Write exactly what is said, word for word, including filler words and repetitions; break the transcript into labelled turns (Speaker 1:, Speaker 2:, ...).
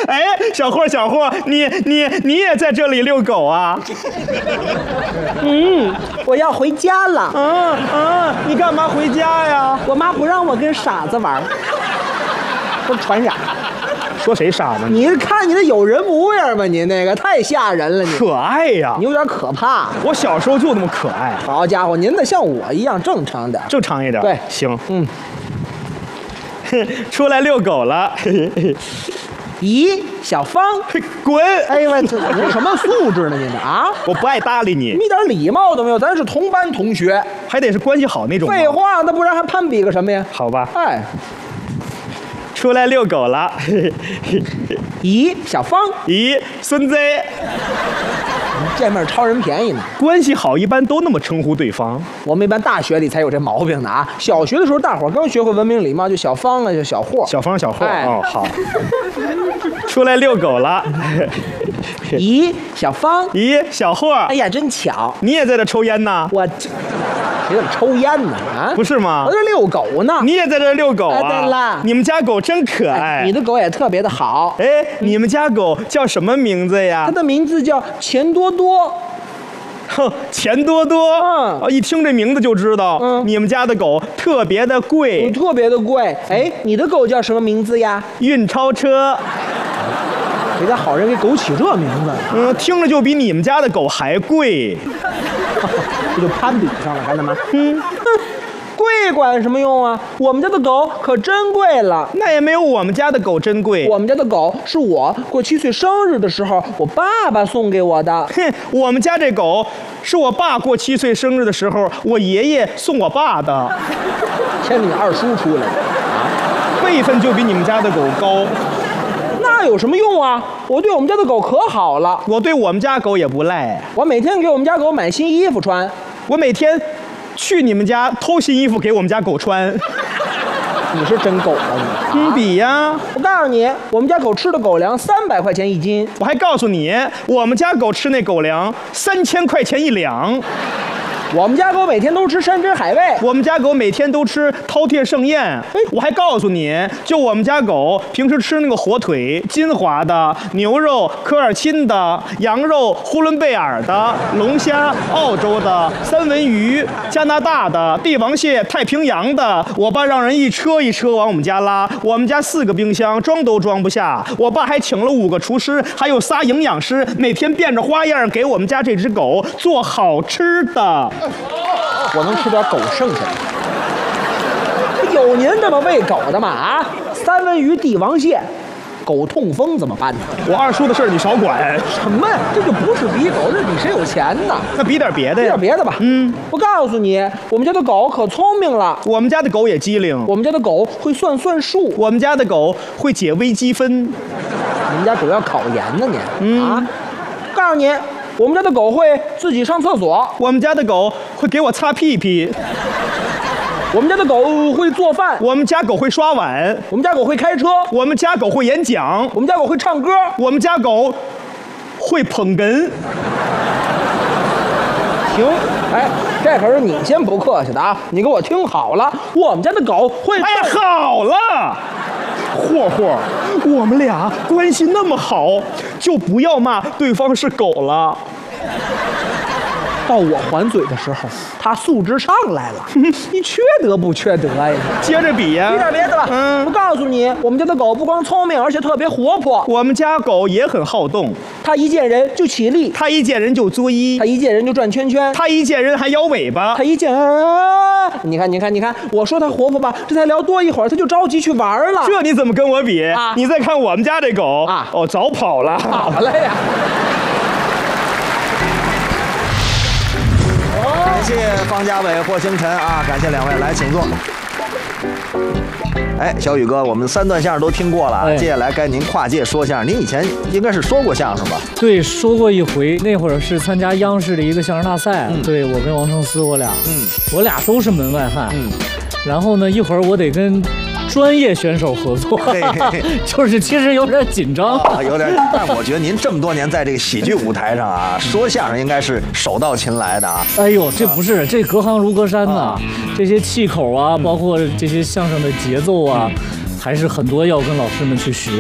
Speaker 1: 哎，小霍，小霍，你你你也在这里遛狗啊？
Speaker 2: 嗯，我要回家了。
Speaker 1: 啊啊！你干嘛回家呀？
Speaker 2: 我妈不让我跟傻子玩，说传染。
Speaker 1: 说谁傻呢？
Speaker 2: 你看你的有人模样吗？你那个太吓人了，你
Speaker 1: 可爱呀！
Speaker 2: 你有点可怕。
Speaker 1: 我小时候就那么可爱。
Speaker 2: 好家伙，您得像我一样正常点，
Speaker 1: 正常一点。
Speaker 2: 对，
Speaker 1: 行，
Speaker 2: 嗯。
Speaker 1: 出来遛狗了。
Speaker 2: 咦，小芳，
Speaker 1: 滚！
Speaker 2: 哎呦喂，这你什么素质呢？你这啊，
Speaker 1: 我不爱搭理你，
Speaker 2: 一点礼貌都没有。咱是同班同学，
Speaker 1: 还得是关系好那种。
Speaker 2: 废话，那不然还攀比个什么呀？
Speaker 1: 好吧。
Speaker 2: 哎，
Speaker 1: 出来遛狗了。
Speaker 2: 咦，小芳，
Speaker 1: 咦，孙子，
Speaker 2: 见面超人便宜呢。
Speaker 1: 关系好一般都那么称呼对方。
Speaker 2: 我们一般大学里才有这毛病呢啊！小学的时候，大伙儿刚学会文明礼貌，就小芳啊，就小霍。
Speaker 1: 小芳，小霍。
Speaker 2: 哎、
Speaker 1: 哦，好。出来遛狗了。
Speaker 2: 咦，小芳。
Speaker 1: 咦，小霍。
Speaker 2: 哎呀，真巧，
Speaker 1: 你也在这抽烟呢。
Speaker 2: 我谁在这抽烟呢？啊，
Speaker 1: 不是吗？
Speaker 2: 我在这遛狗呢。
Speaker 1: 你也在这遛狗啊？
Speaker 2: 哎、对了，
Speaker 1: 你们家狗真可爱。
Speaker 2: 哎、你的狗也特别的好。
Speaker 1: 哎，你们家狗叫什么名字呀？
Speaker 2: 它的名字叫钱多多。
Speaker 1: 哼，钱多多。
Speaker 2: 嗯，
Speaker 1: 一听这名字就知道，
Speaker 2: 嗯，
Speaker 1: 你们家的狗特别的贵，
Speaker 2: 特别的贵。哎，你的狗叫什么名字呀？
Speaker 1: 运钞车。
Speaker 2: 谁家好人给狗起这名字？
Speaker 1: 嗯，听着就比你们家的狗还贵。
Speaker 2: 这就攀比上了，看到吗？嗯，贵管什么用啊？我们家的狗可真贵了。
Speaker 1: 那也没有我们家的狗珍贵。
Speaker 2: 我们家的狗是我过七岁生日的时候，我爸爸送给我的。
Speaker 1: 哼，我们家这狗是我爸过七岁生日的时候，我爷爷送我爸的。
Speaker 2: 牵你二叔出来的啊，
Speaker 1: 辈分就比你们家的狗高。
Speaker 2: 那有什么用啊？我对我们家的狗可好了。
Speaker 1: 我对我们家狗也不赖。
Speaker 2: 我每天给我们家狗买新衣服穿。
Speaker 1: 我每天去你们家偷新衣服给我们家狗穿。
Speaker 2: 你是真狗啊你！
Speaker 1: 你比呀！
Speaker 2: 我告诉你，我们家狗吃的狗粮三百块钱一斤。
Speaker 1: 我还告诉你，我们家狗吃那狗粮三千块钱一两。
Speaker 2: 我们家狗每天都吃山珍海味。
Speaker 1: 我们家狗每天都吃饕餮盛宴。哎，我还告诉你，就我们家狗平时吃那个火腿，金华的；牛肉，科尔沁的；羊肉，呼伦贝尔的；龙虾，澳洲的；三文鱼，加拿大的；帝王蟹，太平洋的。我爸让人一车一车往我们家拉，我们家四个冰箱装都装不下。我爸还请了五个厨师，还有仨营养师，每天变着花样给我们家这只狗做好吃的。
Speaker 2: 我能吃点狗剩下的。有您这么喂狗的吗？啊，三文鱼、帝王蟹，狗痛风怎么办呢？
Speaker 1: 我二叔的事儿你少管。
Speaker 2: 什么呀？这就不是比狗，这比谁有钱呢？
Speaker 1: 那比点别的呀？
Speaker 2: 比点别的吧。嗯，我告诉你，我们家的狗可聪明了。
Speaker 1: 我们家的狗也机灵。
Speaker 2: 我们家的狗会算算数。
Speaker 1: 我们家的狗会解微积分。
Speaker 2: 你们家狗要考研呢，你、
Speaker 1: 嗯、
Speaker 2: 啊？告诉你。我们家的狗会自己上厕所。
Speaker 1: 我们家的狗会给我擦屁屁。
Speaker 2: 我们家的狗会做饭。
Speaker 1: 我们家狗会刷碗。
Speaker 2: 我们家狗会开车。
Speaker 1: 我们家狗会演讲。
Speaker 2: 我们家狗会唱歌。
Speaker 1: 我们家狗会捧哏。
Speaker 2: 停！哎，这可是你先不客气的啊！你给我听好了，我们家的狗会……
Speaker 1: 哎呀，好了，霍霍，我们俩关系那么好，就不要骂对方是狗了。
Speaker 2: 到我还嘴的时候，他素质上来了。你缺德不缺德呀？
Speaker 1: 接着比呀，
Speaker 2: 比点别的吧。
Speaker 1: 嗯，
Speaker 2: 我告诉你，我们家的狗不光聪明，而且特别活泼。
Speaker 1: 我们家狗也很好动。
Speaker 2: 它一见人就起立，
Speaker 1: 它一见人就作揖，
Speaker 2: 它一见人就转圈圈，
Speaker 1: 它一见人还摇尾巴，
Speaker 2: 它一见……啊、你看，你看，你看，我说它活泼吧，这才聊多一会儿，它就着急去玩了。
Speaker 1: 这你怎么跟我比？
Speaker 2: 啊、
Speaker 1: 你再看我们家这狗
Speaker 2: 啊，
Speaker 1: 哦，早跑了，
Speaker 2: 跑了呀。
Speaker 3: 感谢方家伟、霍星辰啊，感谢两位，来请坐。哎，小宇哥，我们三段相声都听过了，哎、接下来该您跨界说相声。您以前应该是说过相声吧？
Speaker 4: 对，说过一回，那会儿是参加央视的一个相声大赛，
Speaker 3: 嗯、
Speaker 4: 对我跟王承思，我俩，
Speaker 3: 嗯，
Speaker 4: 我俩都是门外汉，
Speaker 3: 嗯，
Speaker 4: 然后呢，一会儿我得跟专业选手合作，嘿嘿就是其实有点紧张、
Speaker 3: 哦，有点。但我觉得您这么多年在这个喜剧舞台上啊，说相声应该是手到擒来的啊。
Speaker 4: 哎呦，这不是，这隔行如隔山呐、啊，这些气口啊，包括这些相声的节奏啊，还是很多要跟老师们去学。